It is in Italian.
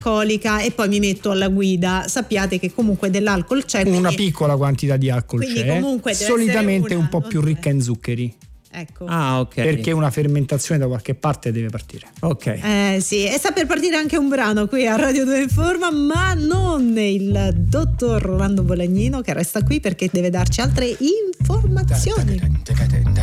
alcolica e poi mi metto alla guida. Sappiate che comunque dell'alcol c'è, una quindi, piccola quantità di alcol quindi c'è, comunque deve solitamente essere un po' una, più non ricca in zuccheri, ecco. Ah, ok. perché una fermentazione da qualche parte deve partire. Ok. Sì, e sta per partire anche un brano qui a Radio 2 Informa, ma non il dottor Rolando Bolagnino, che resta qui perché deve darci altre informazioni.